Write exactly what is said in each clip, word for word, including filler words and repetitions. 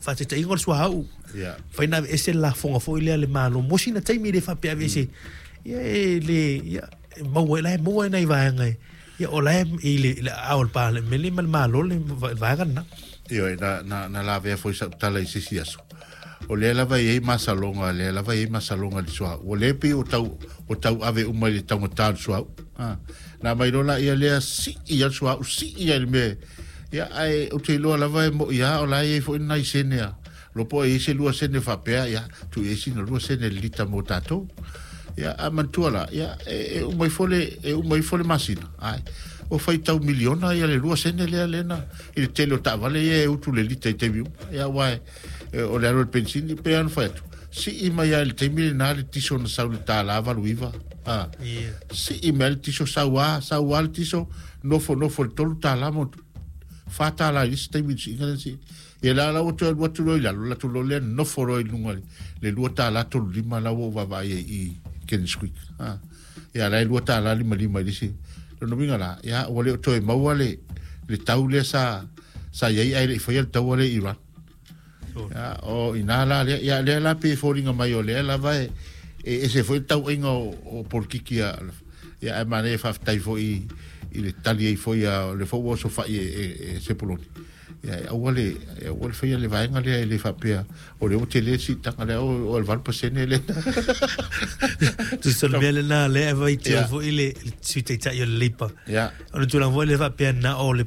fa te ingo swa au ya fa ina ese la fonga fo ile le malo mo sina tai mi le fa pe avese ya le ya mo wela mo na iva ngai ya ola ile ile aul pa le meli mal malo le va ganna yo na na na la ve foi sa tala isi siaso o le la vai e masalonga le la vai e masalonga di swa o le pe o tau o tau ave o mai tau ta swa ah na mai rola ia le si ia swa si ia me ya ai o te lo la vai mo ya o la e foi nai senia lo po e se lo sene fa pe ya tu e si no lo sene lita mo tato ya amantuala ya e o mai fole e o mai fole masina ai o fai tau miliona ia le lo sene le lena il te lo ta vale e o tu le lita te viu ya wai o le aro pensini pe an fato si i mai al te milina le tiso na sau ta lava luiva ah si i mai tiso sawa sawa tiso no fo no fo tolu ta la mo fata la lista mi si ngasi e la la o tu o tu lo la la tu lo le no fo ro lunga le lu ta la tu lima la o va va i ken squeak ah ya la lu ta la lima lima disi no vinga la ya o le to e mau le le tau le sa sa ye ai le fo ye tau le i ya o inala le ya le la pe foringa mai o le la vai e se foi tau inga o porkikia ya mane fa tai foi il tali foi le fo so fa e se poloni ya o le o le foi le vai nga le le fa pe o le o tele si ta le o o val pasene le tu sol belle na le vai ti fo ile si te ta yo lipa ya o tu la vo le fa pe na o le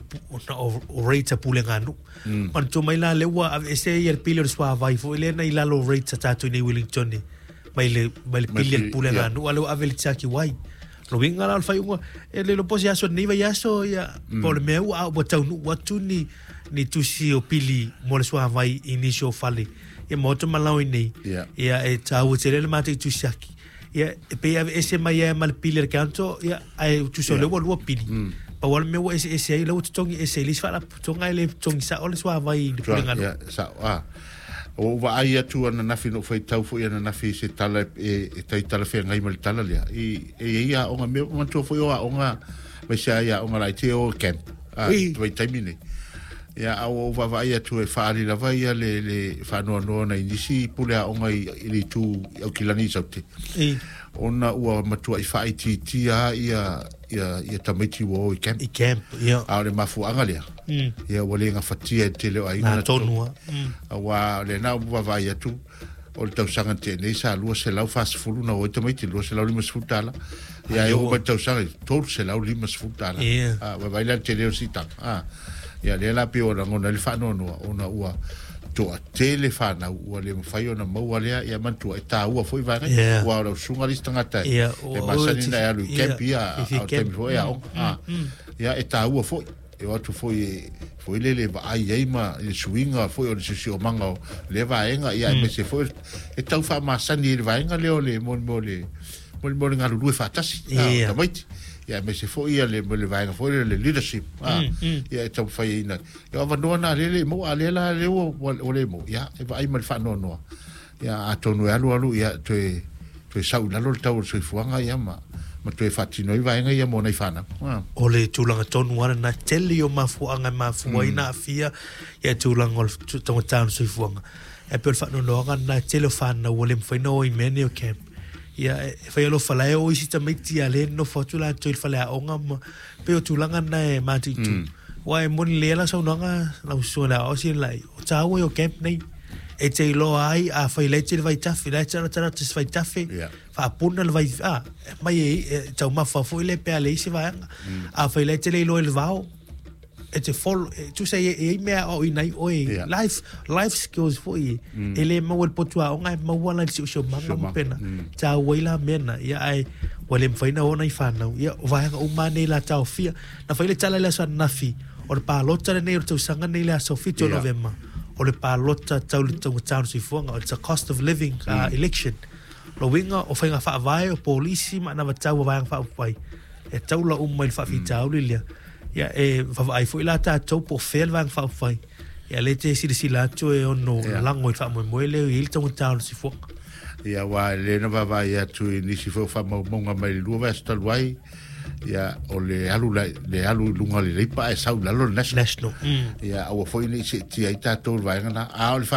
o rate pulenganu on to mai la le wa ese yer pillar swa vai fo ile na ila lo rate ta tu ni Wellington ni mai le mai le pillar pulenganu alo avel tsaki wai lo vinga la fa yo ele lo posi aso ni va yaso ya por meu a botau nu watu ni ni tu si o pili mo le swa vai initial fale e moto malau ni ya e tau tere le mate tu saki ya pe ese mai ya mal pillar canto ya ai tu so le wo lo pili pa wal meu ese ese ai lo tongi ese lis fala tonga le tongi sa o le swa vai ni pulenga ya sa ah o va ai atu ana nafi no foi tau foi ana nafi se tala e tai tala fe ngai mal tala le e e ia o me man to foi o nga me sa ia o nga lai te o camp ah vai termine ya o va vai atu e fa ali la vai le le fa no no na inisi pule o nga i tu o kilani saute e ona ua matua i fa ti ti ia ia ia tamiti wo i camp i camp ia a le mafu angalia ia wale nga fatia te le ai na tonua wa le na wa vai atu o le tausanga te nei sa lua se lau fast fulu na o tamiti lua se lau lima sfutala ia e o ba tausanga tol se lau lima sfutala a wa vai la te le sita a ia le la pe o na ngona le fa no no ona ua to a telefona ua le mafai ona maua lea ia mantua e tāua foi vai ua o sunga listanga tai e masani na alu i kempi a au temi foi a onga ia e tāua foi e watu foi foi lele va ai ai ma le swinga foi o le sisi o manga le vaenga ia e se foi e tau fa masani le vaenga leo le mon mo le mon mo ngalu lu fatasi ta maiti ya me se foi ia le le vai foi le leadership ah ya tau fai ina ya va no na le mo ale la le o o le mo ya e vai mal fa no no ya atonu alu alu ya te te sau la lo tau se fuanga ya ma ma te fati no vai nga ya mo nei fana o le tulanga tonu ana na tele o mafuanga mafuaina fia ya tulanga o tong town se fuanga e per fa no no na telefona o le foi no i meni o camp ia fai lo fala e o isi tamiti ale no fotula to il fala onga pe o tulanga na e mati tu wa e mon le la so nanga la so la o si lai o tawo o camp nei e te lo ai a fai le te vai tafi le te tara te vai tafi fa puna le vai a mai e tau ma fa foi le pe ale si vai a fai le te le lo el vao e te fol tu sei e me o inai o life life skills foi ele mo el potua onga mo wala si so manga pena ta wela mena ya ai wale mfaina ona ifana ya vai o mane la ta ofia na foi le tala la sa nafi o pa lota ne o sanga ne la so fito november o le pa lota tau le tau tau si fonga it's a cost of living uh, election lo winga o fainga fa vai o polisi ma na tau vai fa vai e tau la o mai fa fita o le ya e fa ai foi la ta to po fel van fa fai ya le te si si la to e ono lango fa mo mo le il to ta si fo ya wa le no va va ya tu ni si fo fa mo mo mai lu va sta wai ya o le alu le alu lunga le pa e sa la lo national ya o foi ni si ti ai ta to va na a